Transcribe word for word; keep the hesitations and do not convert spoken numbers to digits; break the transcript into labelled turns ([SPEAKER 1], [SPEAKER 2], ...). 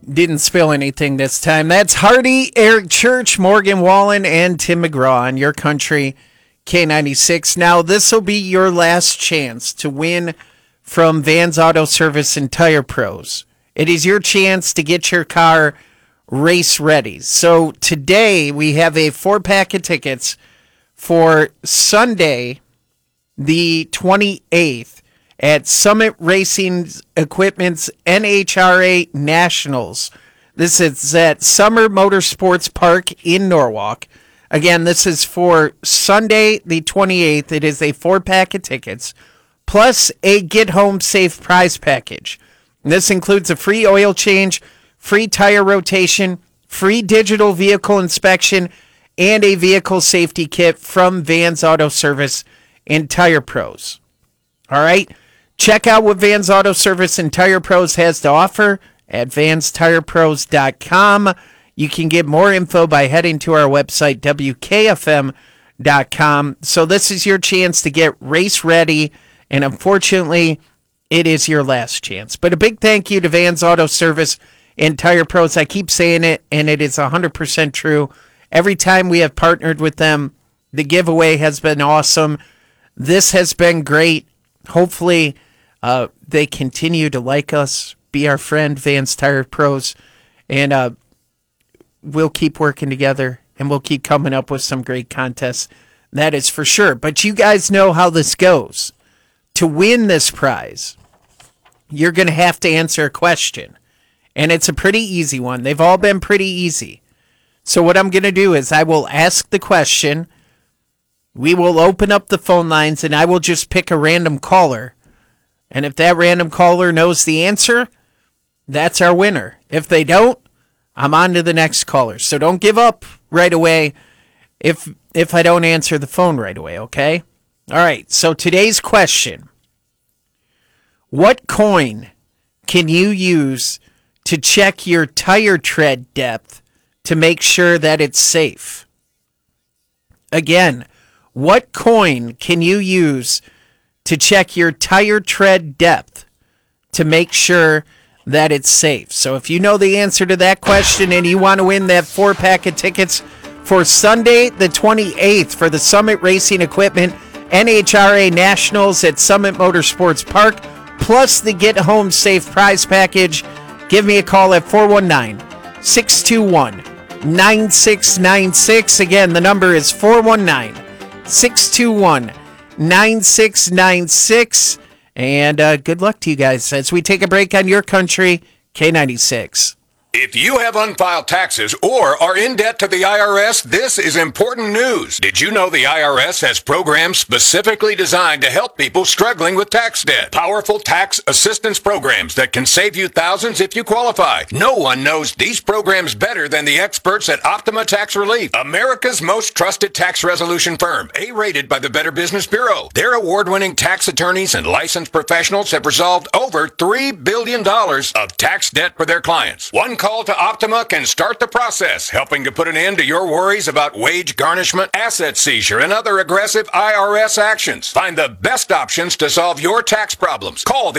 [SPEAKER 1] Didn't spill anything this time. That's Hardy, Eric Church, Morgan Wallen, and Tim McGraw on Your Country K ninety-six. Now, this will be your last chance to win from Vans Auto Service and Tire Pros. It is your chance to get your car race ready. So today we have a four-pack of tickets for Sunday, the twenty-eighth, at Summit Racing Equipment's N H R A Nationals. This is at Summer Motorsports Park in Norwalk. Again, this is for Sunday, the twenty-eighth. It is a four-pack of tickets, plus a get-home safe prize package. This includes a free oil change, free tire rotation, free digital vehicle inspection, and a vehicle safety kit from Vans Auto Service and Tire Pros. All right? Check out what Vans Auto Service and Tire Pros has to offer at vans tire pros dot com. You can get more info by heading to our website, w k f m dot com. So this is your chance to get race ready, and unfortunately, it is your last chance. But a big thank you to Vans Auto Service and Tire Pros. I keep saying it, and it is one hundred percent true. Every time we have partnered with them, the giveaway has been awesome. This has been great. Hopefully, uh, they continue to like us, be our friend, Vans Tire Pros, and uh, we'll keep working together, and we'll keep coming up with some great contests. That is for sure. But you guys know how this goes. To win this prize, you're going to have to answer a question, and it's a pretty easy one. They've all been pretty easy. So what I'm going to do is I will ask the question, we will open up the phone lines, and I will just pick a random caller. And if that random caller knows the answer, that's our winner. If they don't, I'm on to the next caller. So don't give up right away if if I don't answer the phone right away, okay? All right, so today's question. What coin can you use to check your tire tread depth to make sure that it's safe? Again, what coin can you use to check your tire tread depth to make sure that it's safe? So if you know the answer to that question and you want to win that four-pack of tickets for Sunday the twenty-eighth for the Summit Racing Equipment N H R A Nationals at Summit Motorsports Park, plus the Get Home Safe prize package, give me a call at four one nine, six two one, nine six nine six. Again, the number is four one nine, six two one, nine six nine six. And uh, good luck to you guys as we take a break on Your Country K ninety-six.
[SPEAKER 2] If you have unfiled taxes or are in debt to the I R S, this is important news. Did you know the I R S has programs specifically designed to help people struggling with tax debt? Powerful tax assistance programs that can save you thousands if you qualify. No one knows these programs better than the experts at Optima Tax Relief, America's most trusted tax resolution firm, A-rated by the Better Business Bureau. Their award-winning tax attorneys and licensed professionals have resolved over three billion dollars of tax debt for their clients. One call to Optima can start the process, helping to put an end to your worries about wage garnishment, asset seizure, and other aggressive I R S actions. Find the best options to solve your tax problems. Call the